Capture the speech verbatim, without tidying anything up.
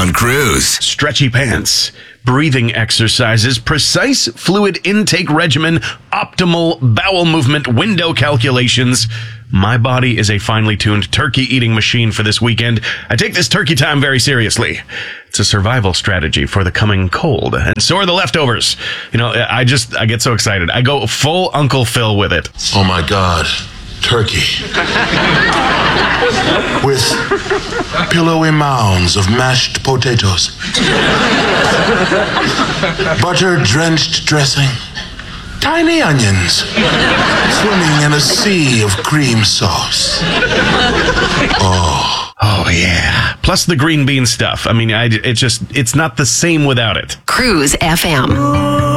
on Cruise. Stretchy pants, breathing exercises, precise fluid intake regimen, optimal bowel movement, window calculations. My body is a finely tuned turkey eating machine for this weekend. I take this turkey time very seriously. It's a survival strategy for the coming cold. And so are the leftovers. You know, I just, I get so excited. I go full Uncle Phil with it. Oh my God. Turkey. With pillowy mounds of mashed potatoes. Butter-drenched dressing. Tiny onions. Swimming in a sea of cream sauce. Oh. Oh, yeah. Plus the green bean stuff. I mean, I, it just, it's not the same without it. Cruise F M.